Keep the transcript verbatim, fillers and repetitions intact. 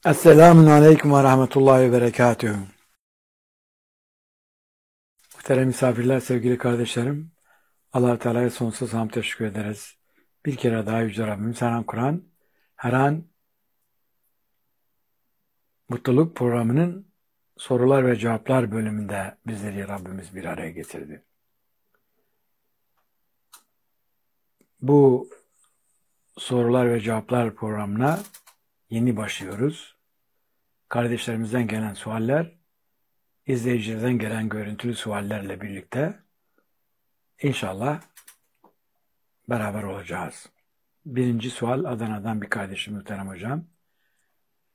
Esselamun Aleyküm ve Rahmetullahi ve Berekatühü. Muhterem misafirler, sevgili kardeşlerim, Allah-u Teala'ya sonsuz hamd teşekkür ederiz. Bir kere daha Yüce Rabbimiz her an Kur'an, her an Mutluluk programının sorular ve cevaplar bölümünde bizleri Rabbimiz bir araya getirdi. Bu sorular ve cevaplar programına yeni başlıyoruz. Kardeşlerimizden gelen sualler, izleyicilerden gelen görüntülü suallerle birlikte inşallah beraber olacağız. Birinci sual Adana'dan bir kardeşim, muhterem hocam.